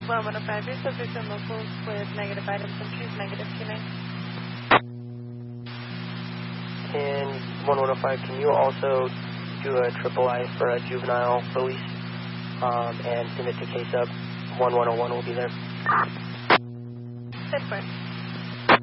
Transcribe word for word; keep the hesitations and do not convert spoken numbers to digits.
one one oh five, your subject and locals with negative items and choose negative tonight. And one one oh five, can you also do a triple I for a juvenile release um, and submit the case up? one one oh one will be there. ten four.